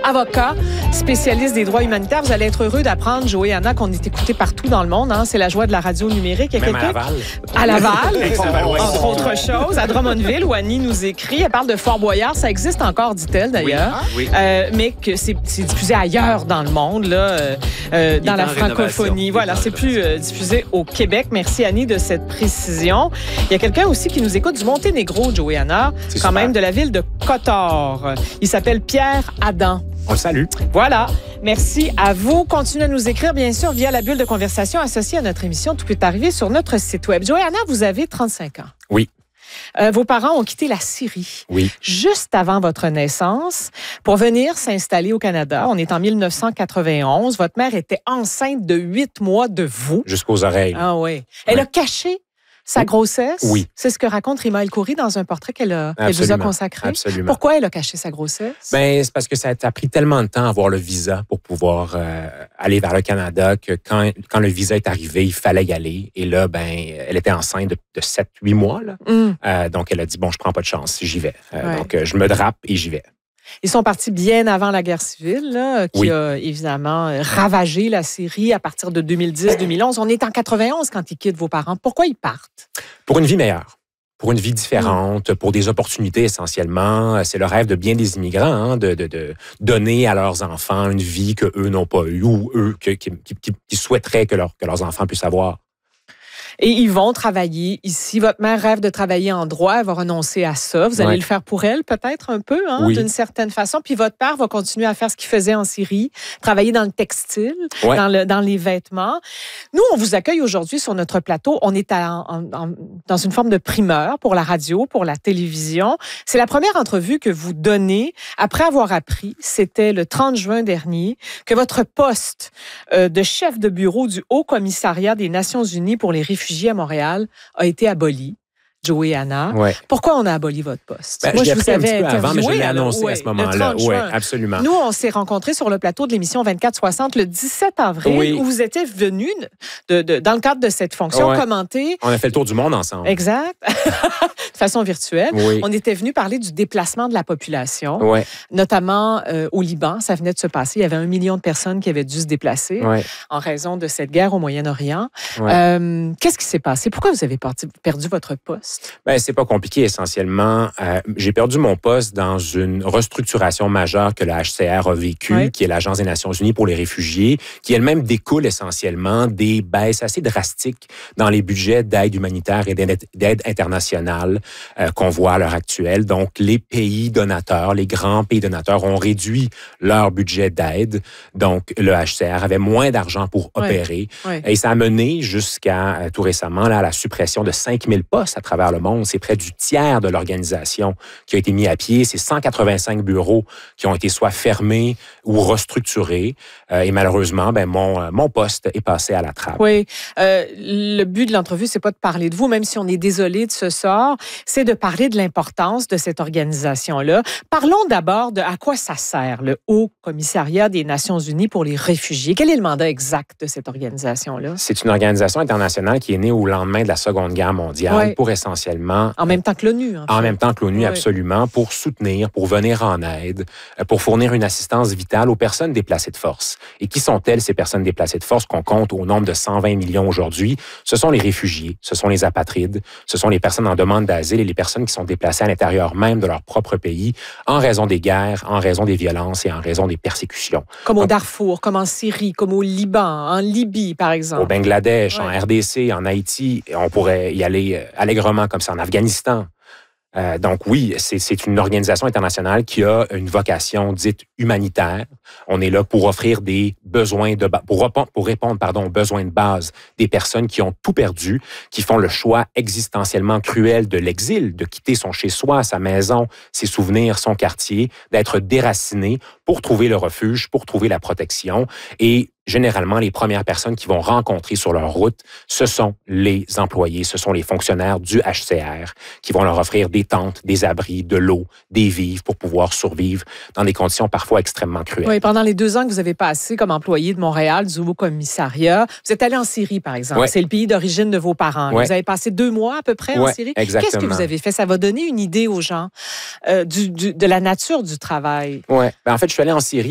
avocat, spécialiste des droits humanitaires. Vous allez être heureux d'apprendre, Joey et Anna, qu'on est écouté partout dans le monde. Hein. C'est la joie de la radio numérique. Il y a Même à Laval. À Laval, entre autres choses. À Drummondville, où Annie nous écrit. Elle parle de Fort-Boyard. Ça existe encore, dit-elle, d'ailleurs. Oui. Mais que c'est diffusé ailleurs dans le monde, là, dans la francophonie. Voilà, c'est plus diffusé au Québec. Merci, Annie, de cette précision. Il y a quelqu'un aussi qui nous écoute du Monténégro, Joey et Anna, quand même de la ville de Kotor. Il s'appelle Pierre Adam. On le salue. Voilà. Merci à vous. Continuez à nous écrire, bien sûr, via la bulle de conversation associée à notre émission. Tout peut arriver sur notre site web. Joey et Anna, vous avez 35 ans. Oui. Vos parents ont quitté la Syrie juste avant votre naissance pour venir s'installer au Canada. On est en 1991. Votre mère était enceinte de 8 mois de vous. Jusqu'aux oreilles. Ah oui. Elle a caché sa grossesse. Oui. C'est ce que raconte Rima El-Khoury dans un portrait qu'elle vous a consacré. Absolument. Pourquoi elle a caché sa grossesse? Ben, c'est parce que ça a pris tellement de temps à avoir le visa pour pouvoir aller vers le Canada que quand le visa est arrivé, il fallait y aller. Et là, ben, elle était enceinte de 7-8 mois. Là. Donc, elle a dit, bon, je prends pas de chance, j'y vais. Donc, je me drape et j'y vais. Ils sont partis bien avant la guerre civile, là, qui a évidemment ravagé la Syrie à partir de 2010-2011. On est en 91 quand ils quittent vos parents. Pourquoi ils partent? Pour une vie meilleure. Pour une vie différente, pour des opportunités essentiellement. C'est le rêve de bien des immigrants, de donner à leurs enfants une vie qu'eux n'ont pas eue ou eux qui souhaiteraient que leurs enfants puissent avoir. Et ils vont travailler ici. Votre mère rêve de travailler en droit. Elle va renoncer à ça. Vous allez le faire pour elle, peut-être un peu, d'une certaine façon. Puis votre père va continuer à faire ce qu'il faisait en Syrie, travailler dans le textile, dans les vêtements. Nous, on vous accueille aujourd'hui sur notre plateau. On est dans une forme de primeur pour la radio, pour la télévision. C'est la première entrevue que vous donnez après avoir appris, c'était le 30 juin dernier, que votre poste de chef de bureau du Haut-Commissariat des Nations unies pour les réfugiés à Montréal a été aboli. Joey et Anna. Pourquoi on a aboli votre poste? Ben, moi, je vous avais un petit peu avant, mais je l'ai annoncé à ce moment-là. Oui, absolument. Nous, on s'est rencontrés sur le plateau de l'émission 24-60 le 17 avril, où vous étiez venus, dans le cadre de cette fonction, commenter. On a fait le tour du monde ensemble. Exact. De façon virtuelle. On était venus parler du déplacement de la population, notamment au Liban. Ça venait de se passer. Il y avait 1 million de personnes qui avaient dû se déplacer en raison de cette guerre au Moyen-Orient. Qu'est-ce qui s'est passé? Pourquoi vous avez perdu votre poste? Ben, c'est pas compliqué, essentiellement. J'ai perdu mon poste dans une restructuration majeure que le HCR a vécue, qui est l'Agence des Nations unies pour les réfugiés, qui elle-même découle essentiellement des baisses assez drastiques dans les budgets d'aide humanitaire et d'aide internationale qu'on voit à l'heure actuelle. Donc, les pays donateurs, les grands pays donateurs ont réduit leur budget d'aide. Donc, le HCR avait moins d'argent pour opérer. Et ça a mené jusqu'à, tout récemment, là, à la suppression de 5000 postes à travers le monde. C'est près du tiers de l'organisation qui a été mis à pied. C'est 185 bureaux qui ont été soit fermés ou restructurés. Et malheureusement, ben, mon poste est passé à la trappe. Oui. Le but de l'entrevue, c'est pas de parler de vous, même si on est désolé de ce sort, c'est de parler de l'importance de cette organisation-là. Parlons d'abord de à quoi ça sert, le Haut-Commissariat des Nations unies pour les réfugiés. Quel est le mandat exact de cette organisation-là? C'est une organisation internationale qui est née au lendemain de la Seconde Guerre mondiale pour essentiellement... En même temps que l'ONU. En même temps que l'ONU, absolument, pour soutenir, pour venir en aide, pour fournir une assistance vitale aux personnes déplacées de force. Et qui sont-elles, ces personnes déplacées de force qu'on compte au nombre de 120 millions aujourd'hui? Ce sont les réfugiés, ce sont les apatrides, ce sont les personnes en demande d'asile et les personnes qui sont déplacées à l'intérieur même de leur propre pays en raison des guerres, en raison des violences et en raison des persécutions. Comme au Darfour, comme en Syrie, comme au Liban, en Libye, par exemple. Au Bangladesh, en RDC, en Haïti. On pourrait y aller allègrement comme ça, en Afghanistan. Donc oui, c'est une organisation internationale qui a une vocation dite humanitaire. On est là pour offrir des besoins pour répondre aux besoins de base des personnes qui ont tout perdu, qui font le choix existentiellement cruel de l'exil, de quitter son chez-soi, sa maison, ses souvenirs, son quartier, d'être déraciné pour trouver le refuge, pour trouver la protection. Et généralement, les premières personnes qui vont rencontrer sur leur route, ce sont les employés, ce sont les fonctionnaires du HCR qui vont leur offrir des tentes, des abris, de l'eau, des vivres pour pouvoir survivre dans des conditions parfois extrêmement cruelles. Oui, pendant les 2 ans que vous avez passé comme employé de Montréal, du Haut-Commissariat, vous êtes allé en Syrie, par exemple. C'est le pays d'origine de vos parents. Vous avez passé 2 mois à peu près en Syrie. Exactement. Qu'est-ce que vous avez fait? Ça va donner une idée aux gens de la nature du travail. Oui. En fait, je suis allé en Syrie